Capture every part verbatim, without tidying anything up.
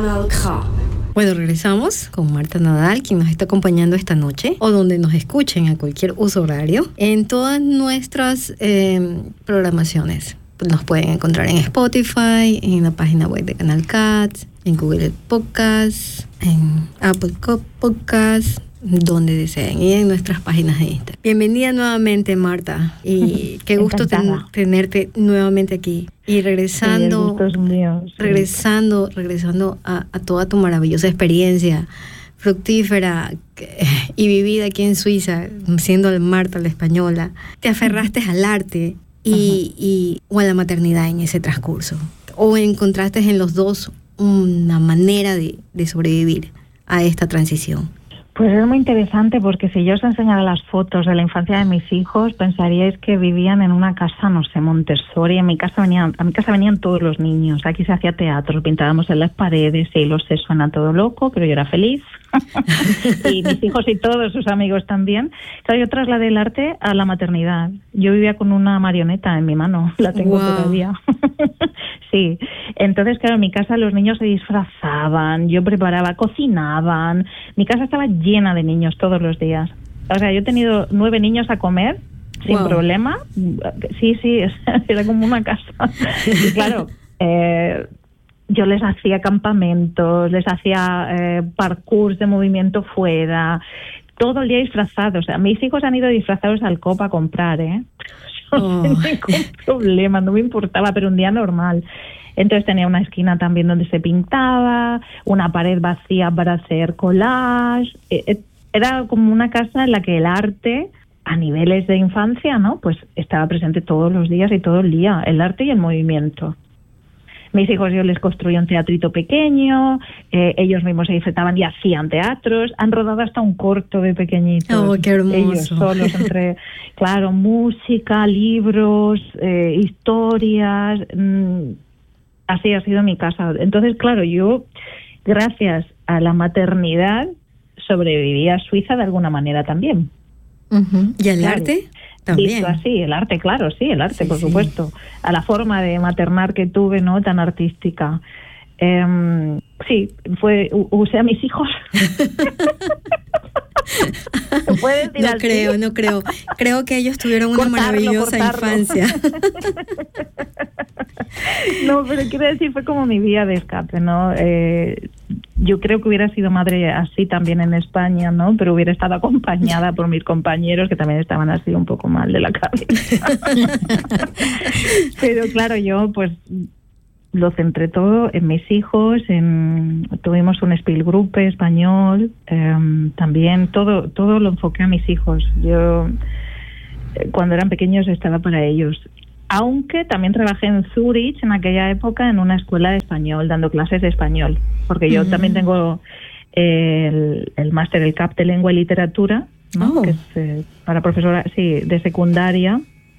Canal K. Bueno, regresamos con Marta Nadal, quien nos está acompañando esta noche, o donde nos escuchen a cualquier uso horario, en todas nuestras eh, programaciones. Nos pueden encontrar en Spotify, en la página web de Canal Cat, en Google Podcasts, en Apple Podcasts, donde deseen, y en nuestras páginas de Instagram. Bienvenida nuevamente, Marta, y qué gusto ten, tenerte nuevamente aquí. Y regresando, sí, mío, sí. regresando, regresando a, a toda tu maravillosa experiencia fructífera y vivida aquí en Suiza, siendo Marta la española, te aferraste al arte y, y o a la maternidad en ese transcurso, o encontraste en los dos una manera de, de sobrevivir a esta transición. Pues es muy interesante, porque si yo os enseñara las fotos de la infancia de mis hijos, pensaríais que vivían en una casa, no sé, Montessori. En mi casa venían, a mi casa venían todos los niños. Aquí se hacía teatro, pintábamos en las paredes, y lo sé, suena todo loco, pero yo era feliz. Y mis hijos y todos sus amigos también. Claro, yo trasladé el arte a la maternidad. Yo vivía con una marioneta en mi mano, la tengo wow. todavía. Sí, entonces claro, en mi casa los niños se disfrazaban, yo preparaba, cocinaban, mi casa estaba llena de niños todos los días. O sea, yo he tenido nueve niños a comer sin wow. problema. Sí, sí, era como una casa. Y claro, eh, yo les hacía campamentos, les hacía eh, parkours de movimiento fuera, todo el día disfrazados. O sea, mis hijos han ido disfrazados al C O P a comprar, ¿eh? No oh. tenía ningún problema, no me importaba, pero un día normal. Entonces tenía una esquina también donde se pintaba, una pared vacía para hacer collage. Era como una casa en la que el arte, a niveles de infancia, ¿no?, pues estaba presente todos los días y todo el día, el arte y el movimiento. Mis hijos, yo les construí un teatrito pequeño, eh, ellos mismos se disfrutaban y hacían teatros, han rodado hasta un corto de pequeñitos. ¡Oh, qué hermoso! Ellos solos, entre, claro, música, libros, eh, historias, mmm, así ha sido mi casa. Entonces, claro, yo, gracias a la maternidad, sobreviví a Suiza de alguna manera también. Uh-huh. ¿Y al claro. arte? También. Visto así, el arte, claro, sí, el arte, sí, por sí. supuesto. A la forma de maternar que tuve, ¿no?, tan artística. Eh, sí, fue, usé a mis hijos. ¿Se puede decir no así? creo, no creo. Creo que ellos tuvieron una cortarlo, maravillosa cortarlo. infancia. No, pero quiero decir, fue como mi vía de escape, ¿no? Eh, yo creo que hubiera sido madre así también en España, ¿no? Pero hubiera estado acompañada por mis compañeros, que también estaban así un poco mal de la cabeza. Pero claro, yo pues lo centré todo en mis hijos, en tuvimos un Spielgruppe español, eh, también todo todo lo enfoqué a mis hijos. Yo, eh, cuando eran pequeños, estaba para ellos. Aunque también trabajé en Zurich en aquella época en una escuela de español, dando clases de español, porque yo uh-huh. también tengo el, el máster, el C A P de Lengua y Literatura, ¿no? Oh. que es eh, para profesora, sí, de secundaria.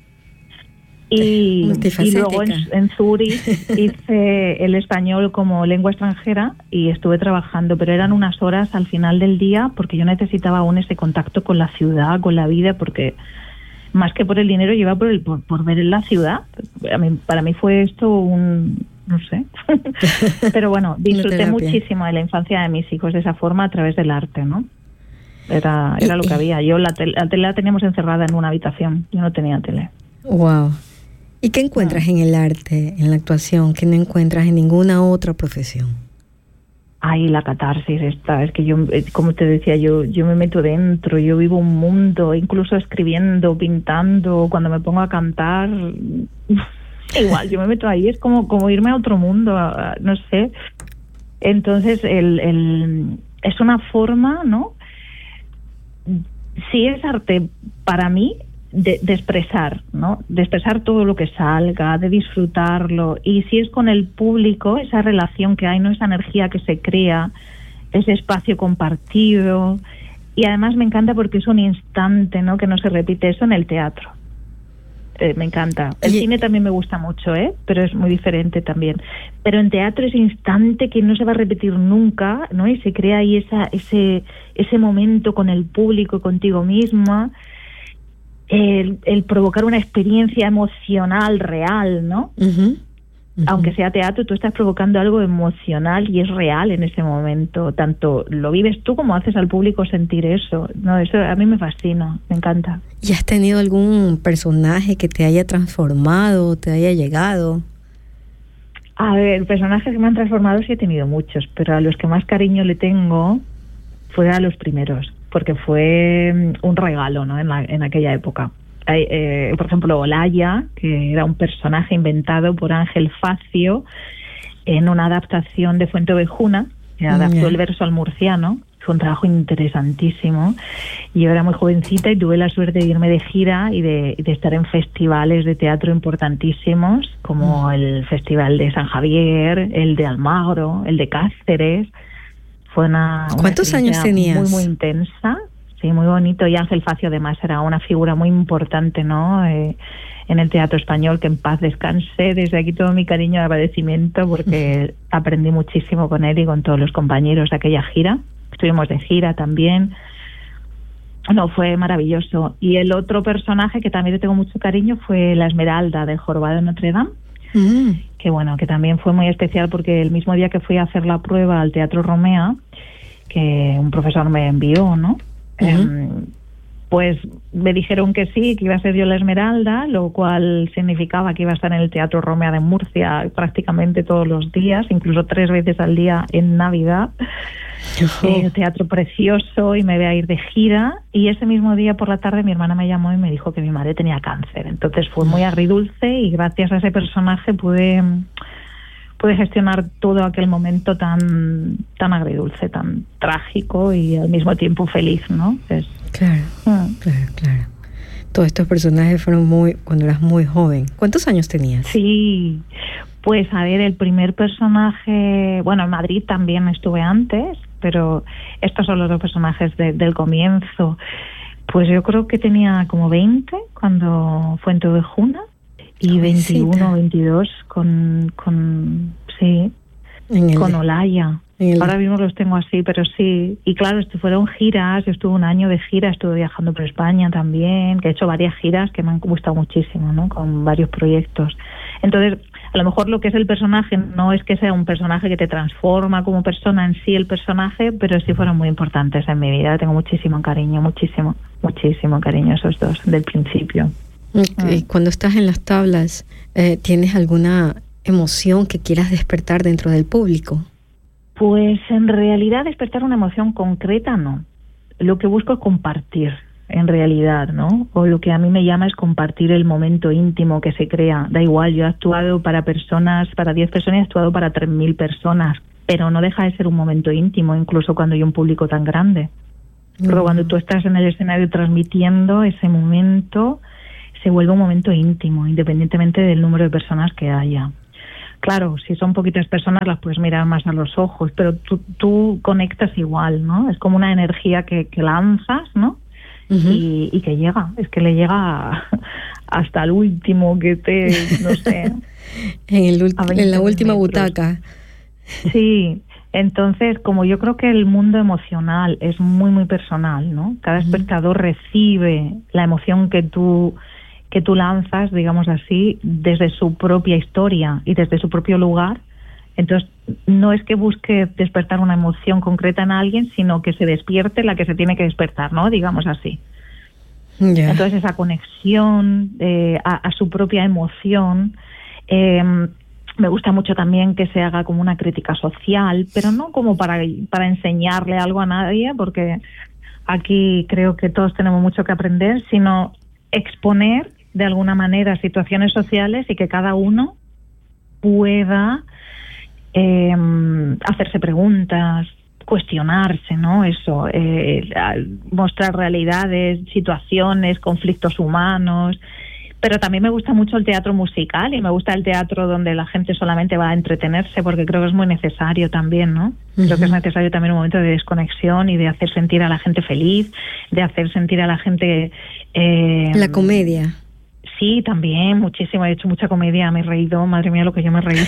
Y, y luego en, en Zurich hice el español como lengua extranjera y estuve trabajando, pero eran unas horas al final del día, porque yo necesitaba aún ese contacto con la ciudad, con la vida, porque más que por el dinero, yo iba por, el, por, por ver la ciudad. A mí, para mí fue esto un... no sé. Pero bueno, disfruté muchísimo de la infancia de mis hijos de esa forma a través del arte, ¿no? Era, era lo que había. Yo la tele, la tele la teníamos encerrada en una habitación. Yo no tenía tele. Wow. ¿Y qué encuentras ah. en el arte, en la actuación, que no encuentras en ninguna otra profesión? Ay, la catarsis esta, es que yo, como te decía, yo yo me meto dentro, yo vivo un mundo, incluso escribiendo, pintando, cuando me pongo a cantar, igual, yo me meto ahí, es como, como irme a otro mundo, a, no sé. Entonces, el, el, es una forma, ¿no? Sí es arte para mí, De, de expresar, ¿no? De expresar todo lo que salga, de disfrutarlo. Y si es con el público, esa relación que hay, ¿no? Esa energía que se crea, ese espacio compartido. Y además me encanta porque es un instante, ¿no?, que no se repite eso en el teatro. Eh, me encanta. El y... cine también me gusta mucho, ¿eh? Pero es muy diferente también. Pero en teatro ese instante que no se va a repetir nunca, ¿no? Y se crea ahí esa, ese, ese momento con el público, contigo misma. El, el provocar una experiencia emocional real, ¿no? Uh-huh. Uh-huh. Aunque sea teatro, tú estás provocando algo emocional y es real en ese momento. Tanto lo vives tú como haces al público sentir eso. No, eso a mí me fascina, me encanta. ¿Y has tenido algún personaje que te haya transformado, te haya llegado? A ver, personajes que me han transformado sí he tenido muchos, pero a los que más cariño le tengo fue a los primeros, porque fue un regalo, ¿no? En, la, en aquella época. Hay, eh, por ejemplo, Olaya, que era un personaje inventado por Ángel Facio en una adaptación de Fuenteovejuna, que adaptó yeah. el verso al murciano. Fue un trabajo interesantísimo. Yo era muy jovencita y tuve la suerte de irme de gira y de, de estar en festivales de teatro importantísimos, como el Festival de San Javier, el de Almagro, el de Cáceres. Fue una, una ¿Cuántos años tenías? Muy, muy intensa. Sí, muy bonito. Y Ángel Facio, además, era una figura muy importante, ¿no? Eh, en el teatro español, que en paz descanse. Desde aquí todo mi cariño y agradecimiento, porque aprendí muchísimo con él y con todos los compañeros de aquella gira. Estuvimos de gira también. No, fue maravilloso. Y el otro personaje que también le tengo mucho cariño fue la Esmeralda del Jorobado de Notre Dame. Mm. Que bueno, que también fue muy especial porque el mismo día que fui a hacer la prueba al Teatro Romea, que un profesor me envió, ¿no? Uh-huh. Eh, pues me dijeron que sí, que iba a ser yo la Esmeralda, lo cual significaba que iba a estar en el Teatro Romea de Murcia prácticamente todos los días, incluso tres veces al día en Navidad. Uh-huh. Eh, teatro precioso, y me voy a ir de gira. Y ese mismo día por la tarde mi hermana me llamó y me dijo que mi madre tenía cáncer. Entonces fue muy agridulce y gracias a ese personaje pude... pude gestionar todo aquel momento tan tan agridulce, tan trágico y al mismo tiempo feliz, ¿no? Es, claro, uh. claro, claro. Todos estos personajes fueron muy cuando eras muy joven. ¿Cuántos años tenías? Sí, pues a ver, el primer personaje, bueno, en Madrid también estuve antes, pero estos son los dos personajes de, del comienzo. Pues yo creo que tenía como veinte cuando fue en Fuenteovejuna. Y veintiuno, veintidós con, con sí, el, con Olaya. El... Ahora mismo los tengo así, pero sí. Y claro, esto fueron giras, yo estuve un año de gira, estuve viajando por España también, que he hecho varias giras que me han gustado muchísimo, ¿no? Con varios proyectos. Entonces, a lo mejor lo que es el personaje no es que sea un personaje que te transforma como persona en sí el personaje, pero sí fueron muy importantes en mi vida. Tengo muchísimo cariño, muchísimo, muchísimo cariño a esos dos, del principio. Okay. Cuando estás en las tablas, eh, ¿tienes alguna emoción que quieras despertar dentro del público? Pues en realidad despertar una emoción concreta no. Lo que busco es compartir, en realidad, ¿no? O lo que a mí me llama es compartir el momento íntimo que se crea. Da igual, yo he actuado para personas, para diez personas, he actuado para tres mil personas, pero no deja de ser un momento íntimo, incluso cuando hay un público tan grande. Mm. Pero cuando tú estás en el escenario transmitiendo ese momento, se vuelve un momento íntimo, independientemente del número de personas que haya. Claro, si son poquitas personas las puedes mirar más a los ojos, pero tú, tú conectas igual, ¿no? Es como una energía que, que lanzas, ¿no? Uh-huh. y, y que llega, es que le llega hasta el último que te, no sé... en, el ulti- en la última metros. Butaca. Sí, entonces, como yo creo que el mundo emocional es muy, muy personal, ¿no? Cada uh-huh. espectador recibe la emoción que tú... que tú lanzas, digamos así, desde su propia historia y desde su propio lugar. Entonces, no es que busque despertar una emoción concreta en alguien, sino que se despierte la que se tiene que despertar, ¿no? Digamos así. Yeah. Entonces, esa conexión eh, a, a su propia emoción. Eh, me gusta mucho también que se haga como una crítica social, pero no como para, para enseñarle algo a nadie, porque aquí creo que todos tenemos mucho que aprender, sino exponer de alguna manera situaciones sociales y que cada uno pueda eh, hacerse preguntas, cuestionarse, ¿no? Eso, eh, mostrar realidades, situaciones, conflictos humanos. Pero también me gusta mucho el teatro musical y me gusta el teatro donde la gente solamente va a entretenerse, porque creo que es muy necesario también, ¿no? Uh-huh. Creo que es necesario también un momento de desconexión y de hacer sentir a la gente feliz, de hacer sentir a la gente... Eh, la comedia. Sí, también, muchísimo. He hecho mucha comedia, me he reído, madre mía, lo que yo me he reído.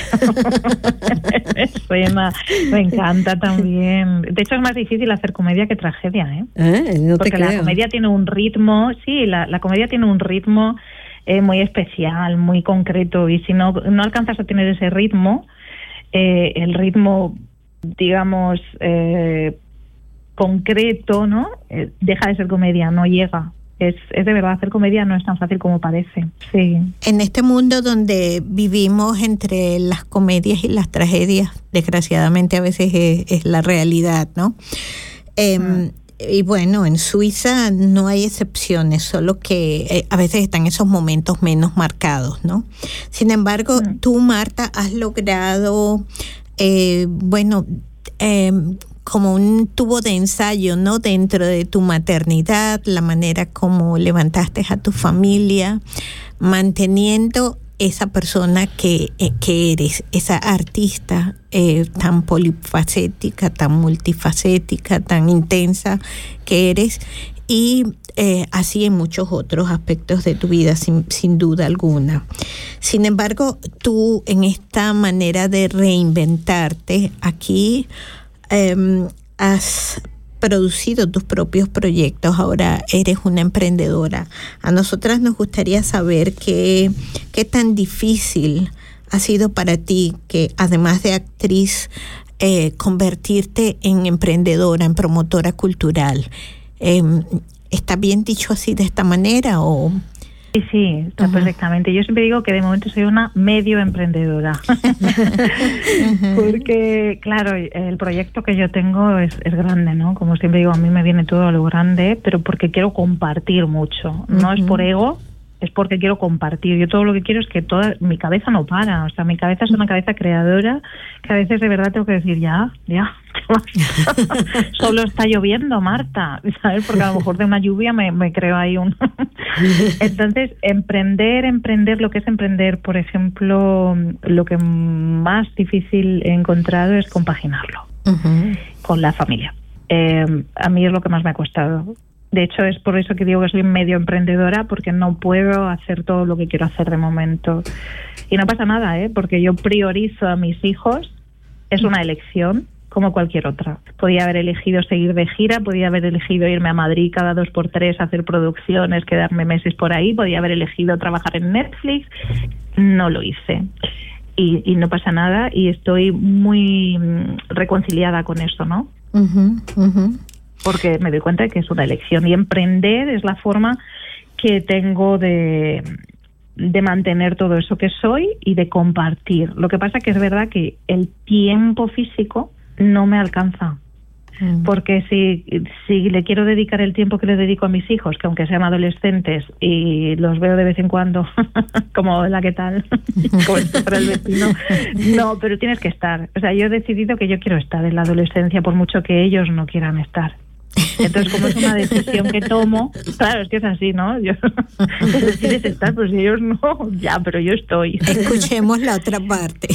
Suena, me encanta también. De hecho, es más difícil hacer comedia que tragedia, ¿eh? ¿Eh? No te Porque creo. La comedia tiene un ritmo, sí, la, la comedia tiene un ritmo eh, muy especial, muy concreto, y si no, no alcanzas a tener ese ritmo, eh, el ritmo, digamos, eh, concreto, ¿no? Eh, deja de ser comedia, no llega. Es, es de verdad, hacer comedia no es tan fácil como parece. Sí. En este mundo donde vivimos entre las comedias y las tragedias, desgraciadamente a veces es, es la realidad, ¿no? Eh, ah. Y bueno, en Suiza no hay excepciones, solo que eh, a veces están esos momentos menos marcados, ¿no? Sin embargo, ah. tú, Marta, has logrado, eh, bueno, eh, como un tubo de ensayo, ¿no? Dentro de tu maternidad, la manera como levantaste a tu familia, manteniendo esa persona que, eh, que eres, esa artista eh, tan polifacética, tan multifacética, tan intensa que eres, y eh, así en muchos otros aspectos de tu vida, sin, sin duda alguna. Sin embargo, tú en esta manera de reinventarte aquí, Eh, has producido tus propios proyectos, ahora eres una emprendedora. A nosotras nos gustaría saber qué, qué tan difícil ha sido para ti, que además de actriz, eh, convertirte en emprendedora, en promotora cultural. Eh, ¿Está bien dicho así de esta manera o...? Sí, sí, está uh-huh. perfectamente. Yo siempre digo que de momento soy una medio emprendedora. Porque, claro, el proyecto que yo tengo es, es grande, ¿no? Como siempre digo, a mí me viene todo a lo grande, pero porque quiero compartir mucho. Uh-huh. No es por ego, es porque quiero compartir. Yo todo lo que quiero es que toda mi cabeza no para. O sea, mi cabeza es una cabeza creadora que a veces de verdad tengo que decir, ya, ya. Solo está lloviendo, Marta, ¿sabes? Porque a lo mejor de una lluvia me, me creo ahí un... Entonces, emprender, emprender, lo que es emprender, por ejemplo, lo que más difícil he encontrado es compaginarlo uh-huh. con la familia. Eh, a mí es lo que más me ha costado. De hecho, es por eso que digo que soy medio emprendedora, porque no puedo hacer todo lo que quiero hacer de momento. Y no pasa nada, ¿eh? Porque yo priorizo a mis hijos, es una elección, como cualquier otra. Podía haber elegido seguir de gira, podía haber elegido irme a Madrid cada dos por tres a hacer producciones, quedarme meses por ahí, podía haber elegido trabajar en Netflix, no lo hice. Y, y no pasa nada, y estoy muy reconciliada con eso, ¿no? Uh-huh, uh-huh. Porque me doy cuenta de que es una elección, y emprender es la forma que tengo de, de mantener todo eso que soy y de compartir. Lo que pasa que es verdad que el tiempo físico no me alcanza, mm. porque si, si le quiero dedicar el tiempo que le dedico a mis hijos, que aunque sean adolescentes y los veo de vez en cuando, como la que tal, como esto para el vecino, no, pero tienes que estar. O sea, yo he decidido que yo quiero estar en la adolescencia, por mucho que ellos no quieran estar. Entonces, como es una decisión que tomo, claro, es que es así, ¿no? Yo decides estar, pues si ellos no, ya, pero yo estoy. Escuchemos la otra parte.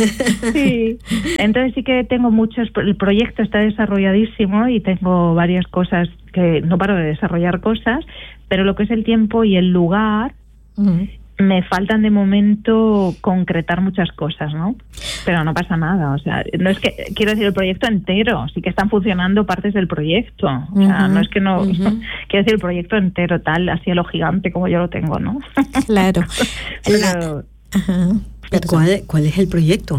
Sí, entonces sí que tengo muchos, el proyecto está desarrolladísimo y tengo varias cosas que no paro de desarrollar cosas, pero lo que es el tiempo y el lugar, uh-huh. me faltan de momento concretar muchas cosas, ¿no? Pero no pasa nada, o sea, no es que, quiero decir, el proyecto entero, sí que están funcionando partes del proyecto, o sea, uh-huh, no es que no, uh-huh. quiero decir, el proyecto entero, tal, así a lo gigante como yo lo tengo, ¿no? Claro. Pero, La... uh-huh. ¿Cuál, ¿Cuál es el proyecto?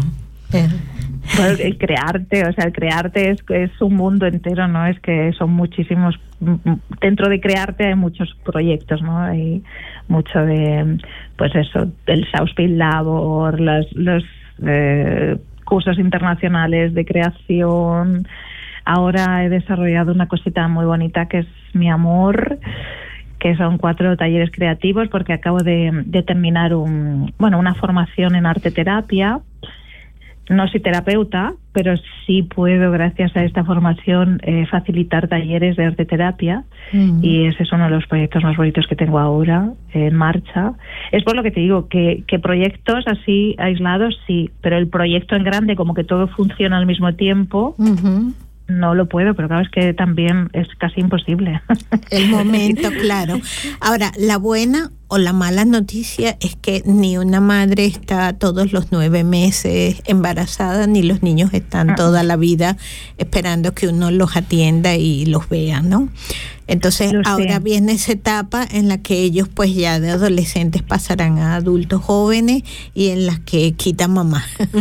Bueno, el crearte, o sea, el crearte es, es un mundo entero, ¿no? Es que son muchísimos, dentro de crearte hay muchos proyectos, ¿no? Hay mucho de, pues eso, el Schauspiel Labor, los, los eh, cursos internacionales de creación. Ahora he desarrollado una cosita muy bonita que es Mi Amor, que son cuatro talleres creativos, porque acabo de, de terminar un, bueno, una formación en arte terapia. No soy terapeuta, pero sí puedo, gracias a esta formación, eh, facilitar talleres de arte terapia, mm. y ese es uno de los proyectos más bonitos que tengo ahora eh, en marcha. Es por lo que te digo, que, que proyectos así aislados sí, pero el proyecto en grande, como que todo funciona al mismo tiempo, uh-huh. no lo puedo, pero claro, es que también es casi imposible. El momento, claro. Ahora, la buena o la mala noticia es que ni una madre está todos los nueve meses embarazada, ni los niños están toda la vida esperando que uno los atienda y los vea, ¿no? Entonces, ahora viene esa etapa en la que ellos pues ya de adolescentes pasarán a adultos jóvenes y en las que quitan mamá.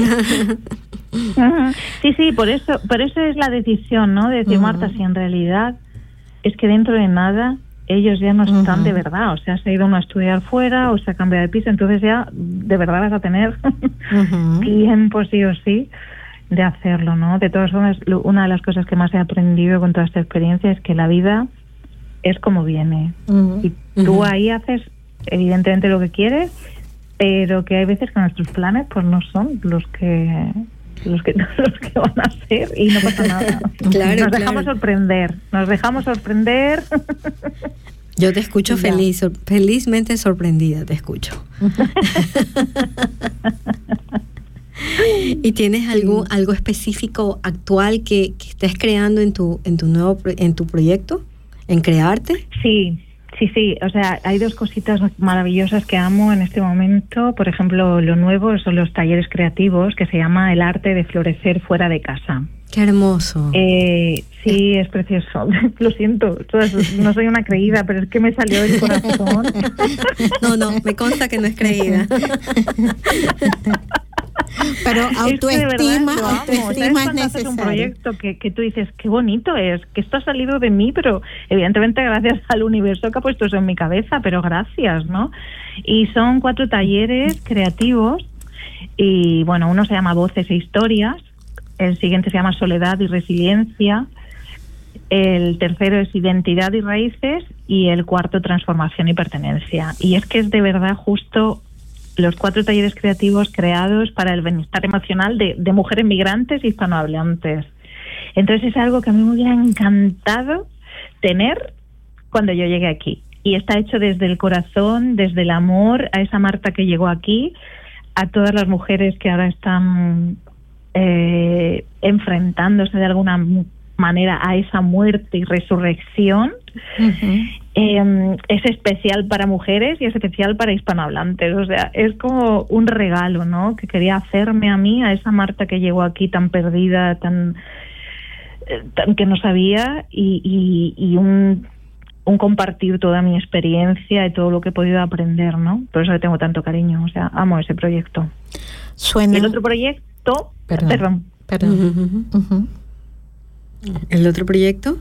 Sí, sí, por eso, por eso es la decisión, ¿no? De decir, uh-huh. Marta, si en realidad es que dentro de nada ellos ya no están uh-huh. de verdad, o sea, se ha ido uno a estudiar fuera o se ha cambiado de piso, entonces ya de verdad vas a tener uh-huh. tiempo sí o sí de hacerlo, ¿no? De todas formas, una de las cosas que más he aprendido con toda esta experiencia es que la vida es como viene. Uh-huh. Y tú uh-huh. ahí haces evidentemente lo que quieres, pero que hay veces que nuestros planes pues no son los que los que los que van a ser y no pasa nada. Claro, nos claro. dejamos sorprender, nos dejamos sorprender. Yo te escucho feliz, sor- felizmente sorprendida, te escucho. ¿Y tienes algo algo específico actual que, que estés creando en tu en tu nuevo en tu proyecto, en crearte? Sí. Sí, sí, o sea, hay dos cositas maravillosas que amo en este momento. Por ejemplo, lo nuevo son los talleres creativos, que se llama El arte de florecer fuera de casa. ¡Qué hermoso! Eh, sí, es precioso. Lo siento, no soy una creída, pero es que me salió del corazón. No, no, me consta que no es creída. Pero autoestima, es autoestima es necesario. Un proyecto que, que tú dices, qué bonito es, que esto ha salido de mí, pero evidentemente gracias al universo que ha puesto eso en mi cabeza, pero gracias, ¿no? Y son cuatro talleres creativos y, bueno, uno se llama Voces e Historias, el siguiente se llama Soledad y Resiliencia, el tercero es Identidad y Raíces y el cuarto Transformación y Pertenencia. Y es que es de verdad justo los cuatro talleres creativos creados para el bienestar emocional de, de mujeres migrantes hispanohablantes. Entonces es algo que a mí me hubiera encantado tener cuando yo llegué aquí. Y está hecho desde el corazón, desde el amor a esa Marta que llegó aquí, a todas las mujeres que ahora están eh, enfrentándose de alguna manera a esa muerte y resurrección. Uh-huh. Eh, es especial para mujeres y es especial para hispanohablantes, o sea, es como un regalo, ¿no? Que quería hacerme a mí, a esa Marta que llegó aquí tan perdida, tan, tan que no sabía, y, y, y un, un compartir toda mi experiencia y todo lo que he podido aprender, ¿no? Por eso le tengo tanto cariño, o sea, amo ese proyecto. Suena. El otro proyecto, perdón, perdón, perdón. Uh-huh. Uh-huh. ¿El otro proyecto?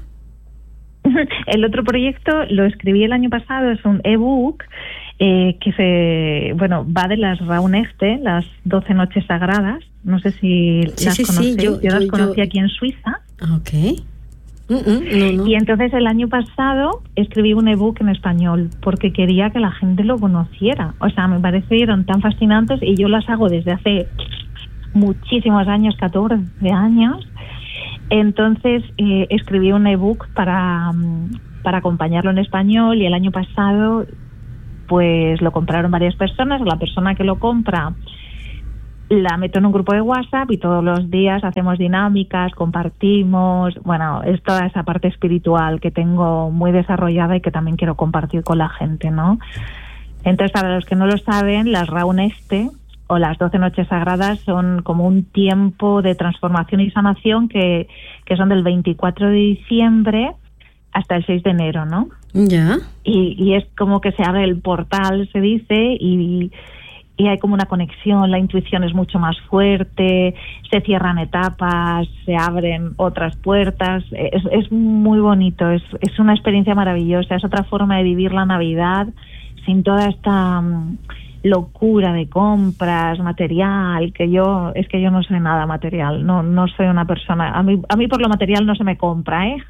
El otro proyecto lo escribí el año pasado, es un ebook eh, que se, bueno, va de las Rauhnächte, las doce noches sagradas. No sé si sí, las sí, conocéis. Sí, yo, yo, yo las yo, conocí yo... aquí en Suiza. Ok. Uh-uh, no, no. Y entonces el año pasado escribí un ebook en español porque quería que la gente lo conociera. O sea, me parecieron tan fascinantes y yo las hago desde hace muchísimos años, catorce años. Entonces eh, escribí un ebook para, para acompañarlo en español y el año pasado pues lo compraron varias personas. La persona que lo compra la meto en un grupo de WhatsApp y todos los días hacemos dinámicas, compartimos. Bueno, es toda esa parte espiritual que tengo muy desarrollada y que también quiero compartir con la gente, ¿no? Entonces, para los que no lo saben, las Rauhnächte o las doce noches sagradas son como un tiempo de transformación y sanación que, que son del veinticuatro de diciembre hasta el seis de enero, ¿no? Ya. Y, y es como que se abre el portal, se dice, y, y hay como una conexión, la intuición es mucho más fuerte, se cierran etapas, se abren otras puertas, es, es muy bonito, es, es una experiencia maravillosa, es otra forma de vivir la Navidad sin toda esta um, locura de compras, material, que yo, es que yo no soy nada material, no no soy una persona, a mí a mí por lo material no se me compra, ¿eh?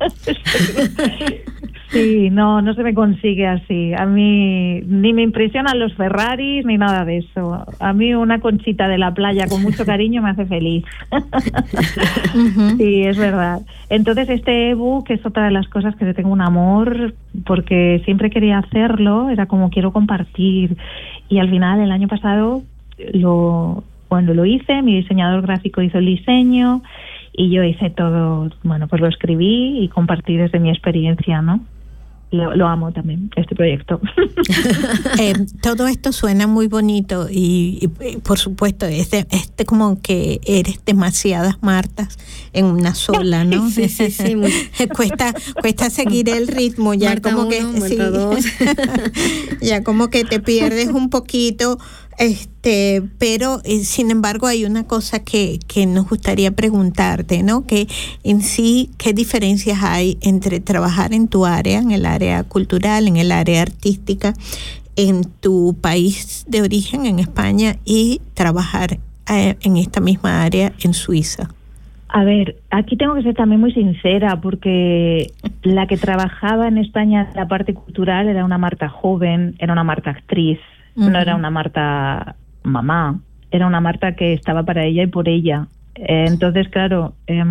Sí, no, no se me consigue así. A mí ni me impresionan los Ferraris ni nada de eso. A mí una conchita de la playa con mucho cariño me hace feliz. Uh-huh. Sí, es verdad. Entonces este ebook es otra de las cosas que le tengo un amor, porque siempre quería hacerlo, era como quiero compartir. Y al final el año pasado lo cuando lo hice, mi diseñador gráfico hizo el diseño y yo hice todo, bueno, pues lo escribí y compartí desde mi experiencia, ¿no? Lo, lo amo también, este proyecto. eh, todo esto suena muy bonito y, y, y por supuesto, este, este como que eres demasiadas Martas en una sola, ¿no? Sí, sí, sí. Muy... cuesta, cuesta seguir el ritmo, ya Marta como uno, que Marta sí, dos. ya como que te pierdes un poquito. Este, pero eh, sin embargo hay una cosa que, que nos gustaría preguntarte, ¿no? Que en sí, ¿qué diferencias hay entre trabajar en tu área, en el área cultural, en el área artística, en tu país de origen, en España, y trabajar eh, en esta misma área en Suiza? A ver, aquí tengo que ser también muy sincera, porque la que trabajaba en España en la parte cultural era una Marta joven, era una Marta actriz. No era una Marta mamá, era una Marta que estaba para ella y por ella. Eh, entonces, claro, eh,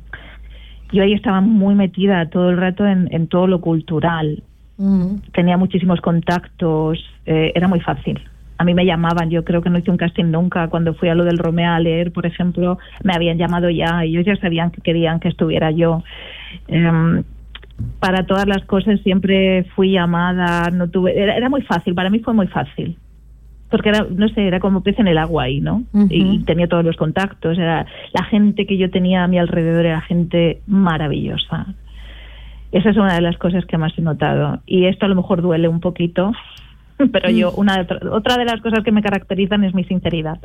yo ahí estaba muy metida todo el rato en, en todo lo cultural. Uh-huh. Tenía muchísimos contactos, eh, era muy fácil. A mí me llamaban, yo creo que no hice un casting nunca. Cuando fui a lo del Romea a leer, por ejemplo, me habían llamado ya, ellos ya sabían que querían que estuviera yo. Eh, Para todas las cosas siempre fui llamada, no tuve, era, era muy fácil, para mí fue muy fácil, porque era, no sé, era como pez en el agua ahí, ¿no? Uh-huh. Y tenía todos los contactos, era la gente que yo tenía a mi alrededor era gente maravillosa. Esa es una de las cosas que más he notado, y esto a lo mejor duele un poquito, pero yo, una otra de las cosas que me caracterizan es mi sinceridad.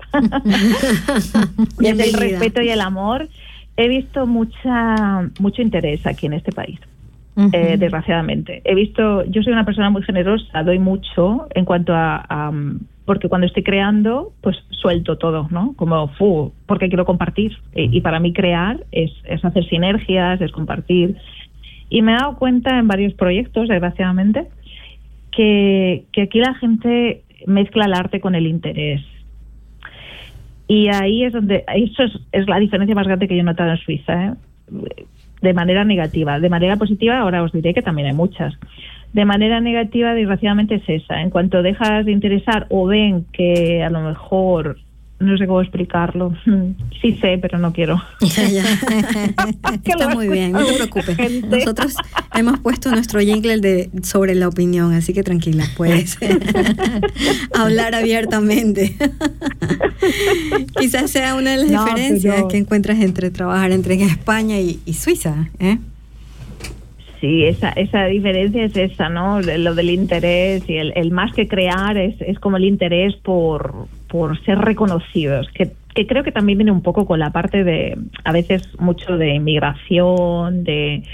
Desde el respeto y el amor, he visto mucha mucho interés aquí en este país. Uh-huh. Eh, desgraciadamente he visto, yo soy una persona muy generosa, doy mucho en cuanto a, a porque cuando estoy creando pues suelto todo, ¿no? Como fu, porque quiero compartir y, y para mí crear es, es hacer sinergias, es compartir, y me he dado cuenta en varios proyectos, desgraciadamente, que, que aquí la gente mezcla el arte con el interés, y ahí es donde eso es, es la diferencia más grande que yo he notado en Suiza, ¿eh? De manera negativa. De manera positiva, ahora os diré que también hay muchas. De manera negativa, desgraciadamente, es esa. En cuanto dejas de interesar o ven que a lo mejor, no sé cómo explicarlo, sí sé, pero no quiero. Ya, ya. Está muy bien, no te preocupes. Gente. Nosotros hemos puesto nuestro jingle de sobre la opinión, así que tranquila, puedes hablar abiertamente. Quizás sea una de las no, diferencias pero... que encuentras entre trabajar entre España y, y Suiza, ¿eh? Sí, esa esa diferencia es esa, ¿no? Lo del interés y el, el más que crear es, es como el interés por, por ser reconocidos, que, que creo que también viene un poco con la parte de, a veces mucho de inmigración, de,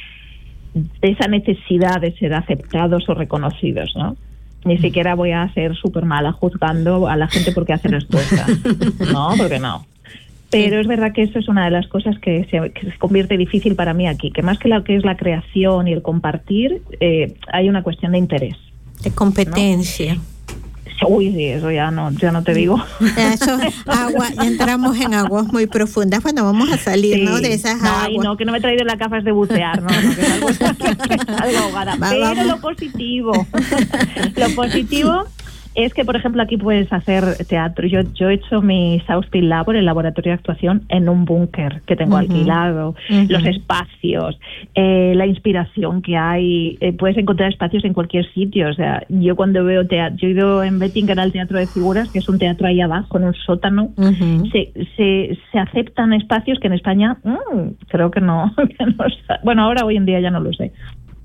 de esa necesidad de ser aceptados o reconocidos, ¿no? Ni siquiera voy a ser súper mala juzgando a la gente porque hace las cosas, ¿no? Porque no. Pero es verdad que eso es una de las cosas que se, que se convierte difícil para mí aquí, que más que lo que es la creación y el compartir, eh, hay una cuestión de interés. De competencia. ¿No? Uy, sí, eso ya no, ya no te digo. Eso, agua, ya entramos en aguas muy profundas. Bueno, vamos a salir, sí, ¿no? De esas no, aguas. No, que no me he traído las gafas de bucear, no, no que es algo, algo ahogada. Va, Pero vamos. Lo positivo, lo positivo es que, por ejemplo, aquí puedes hacer teatro. Yo yo he hecho mi South Field Labor, el laboratorio de actuación, en un búnker que tengo uh-huh. alquilado. Uh-huh. Los espacios, eh, la inspiración que hay. Eh, puedes encontrar espacios en cualquier sitio. O sea, yo cuando veo teatro, yo he ido en Bettingen al Teatro de Figuras, que es un teatro ahí abajo, en un sótano. Uh-huh. Se, se, se aceptan espacios que en España mmm, creo que no, que no. Bueno, ahora hoy en día ya no lo sé.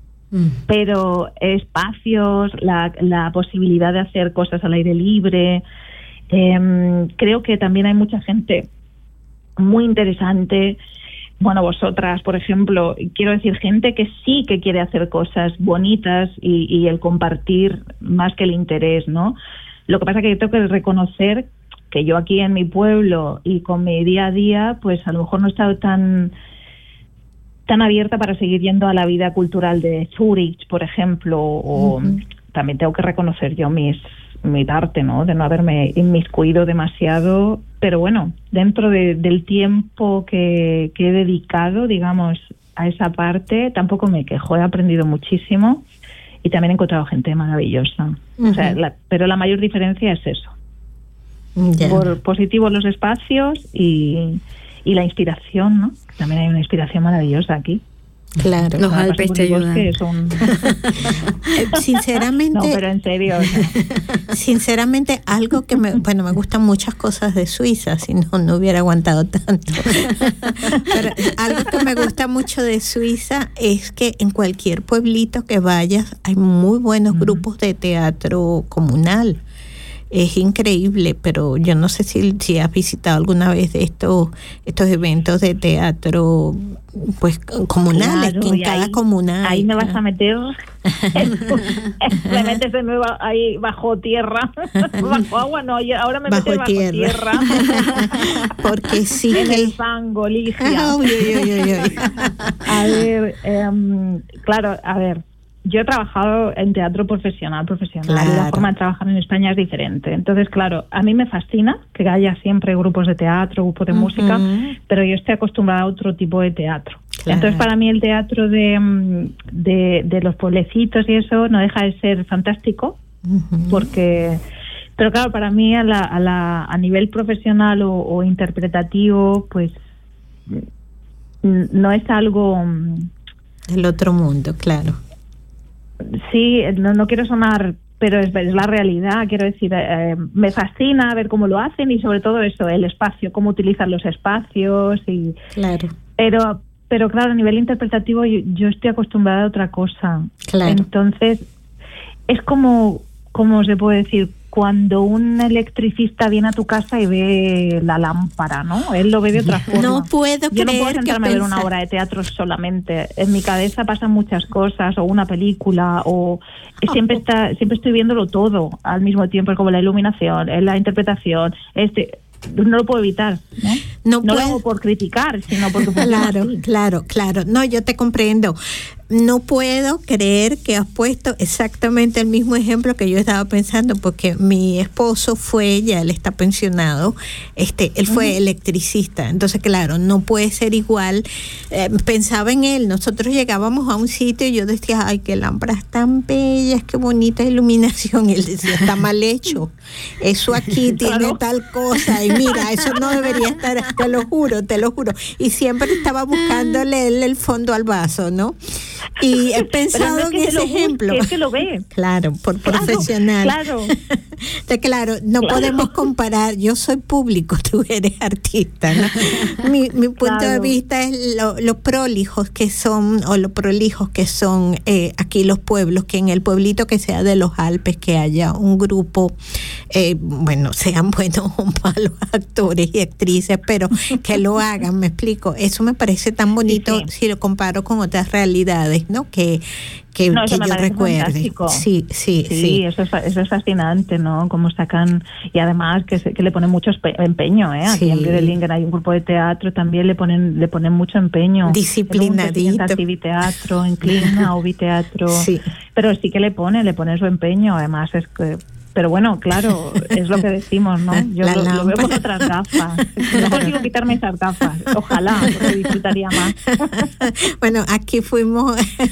Pero espacios, la, la posibilidad de hacer cosas al aire libre, eh, creo que también hay mucha gente muy interesante. Bueno, vosotras, por ejemplo, quiero decir, gente que sí que quiere hacer cosas bonitas y, y el compartir más que el interés, ¿no? Lo que pasa es que yo tengo que reconocer que yo aquí en mi pueblo y con mi día a día, pues a lo mejor no he estado tan... tan abierta para seguir yendo a la vida cultural de Zurich, por ejemplo, o uh-huh. también tengo que reconocer yo mis mi arte, ¿no? De no haberme inmiscuido demasiado, pero bueno, dentro de, del tiempo que, que he dedicado, digamos, a esa parte, tampoco me quejo, he aprendido muchísimo y también he encontrado gente maravillosa. Uh-huh. O sea, la, pero la mayor diferencia es eso. Yeah. Por positivo los espacios y... y la inspiración, ¿no? También hay una inspiración maravillosa aquí. Claro, los Alpes te ayudan. Un... Sinceramente, no, pero en serio, o sea. Sinceramente, algo que me, bueno, me gustan muchas cosas de Suiza, si no, no hubiera aguantado tanto. Pero algo que me gusta mucho de Suiza es que en cualquier pueblito que vayas hay muy buenos mm. grupos de teatro comunal. Es increíble, pero yo no sé si, si has visitado alguna vez estos estos eventos de teatro pues comunales, claro, que en cada ahí, comuna ahí me vas a meter me metes de nuevo ahí bajo tierra bajo agua, no, ahora me bajo metes bajo tierra, tierra. Porque sí en que... el fango, Ligia. Uy, uy, uy, uy. A ver, um, claro, a ver, yo he trabajado en teatro profesional, profesional, claro. Y la forma de trabajar en España es diferente. Entonces, claro, a mí me fascina que haya siempre grupos de teatro, grupos de uh-huh. música, pero yo estoy acostumbrada a otro tipo de teatro. Claro. Entonces, para mí el teatro de, de, de los pueblecitos y eso no deja de ser fantástico, uh-huh. porque... Pero claro, para mí a, la, a, la, a nivel profesional o, o interpretativo, pues no es algo... Del otro mundo, claro. Sí, no, no quiero sonar, pero es, es la realidad, quiero decir, eh, me fascina ver cómo lo hacen y sobre todo eso, el espacio, cómo utilizan los espacios y... Claro. Pero, pero claro, a nivel interpretativo yo, yo estoy acostumbrada a otra cosa. Claro. Entonces, es como, ¿cómo se puede decir? Cuando un electricista viene a tu casa y ve la lámpara, ¿no? Él lo ve de otra forma. No puedo Yo creer no puedo sentarme que a ver una obra de teatro solamente. En mi cabeza pasan muchas cosas, o una película, o siempre está, siempre estoy viéndolo todo al mismo tiempo, como la iluminación, la interpretación, este... No lo puedo evitar, ¿no? No, no puedo... lo hago por criticar, sino porque... Claro, claro, claro. No, yo te comprendo. No puedo creer que has puesto exactamente el mismo ejemplo que yo estaba pensando, porque mi esposo fue, ya él está pensionado, este, él fue uh-huh. electricista, entonces claro, no puede ser igual. Eh, pensaba en él, nosotros llegábamos a un sitio y yo decía, ay, qué lámparas tan bellas, qué bonita iluminación, y él decía, está mal hecho, eso aquí tiene claro. tal cosa, y mira, eso no debería estar, te lo juro, te lo juro, y siempre estaba buscándole el, el fondo al vaso, ¿no? Y he pensado no es en ese ejemplo. Busque, es que lo ve. Claro, por claro, profesional. Claro. Entonces, claro, no claro. podemos comparar. Yo soy público, tú eres artista, ¿no? Mi, mi punto claro. de vista es lo, lo prolijos que son, o lo prolijos que son eh, aquí los pueblos, que en el pueblito que sea de los Alpes, que haya un grupo, eh, bueno, sean buenos o malos actores y actrices, pero que lo hagan, me explico. Eso me parece tan bonito sí, sí. si lo comparo con otras realidades, ¿no? Que, que, no, que yo recuerde. Sí, sí, sí. Sí, eso es, eso es fascinante, ¿no? Cómo sacan, y además que, se, que le ponen mucho empeño, ¿eh? Aquí sí. en Biodelingen hay un grupo de teatro, también le ponen le ponen mucho empeño. Disciplinadito. En teatro, en Clima o Biteatro. Sí. Pero sí que le pone, le pone su empeño, además es que... Pero bueno, claro, es lo que decimos, ¿no? Yo lo, lo veo con otras gafas. No consigo quitarme esas gafas. Ojalá, porque disfrutaría más. Bueno, aquí fuimos,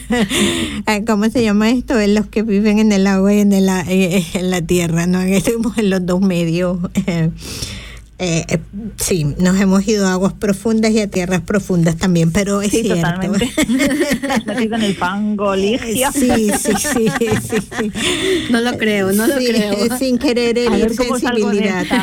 ¿cómo se llama esto? En los que viven en el agua y en, el, en la tierra, ¿no? Estuvimos en los dos medios. Eh, Eh, eh, sí, nos hemos ido a aguas profundas y a tierras profundas también, pero es sí, cierto. Totalmente. Has metido en el fango, Ligia. Sí, sí, sí, sí, sí. No lo creo, no lo sí, creo. Sin querer herir sensibilidad.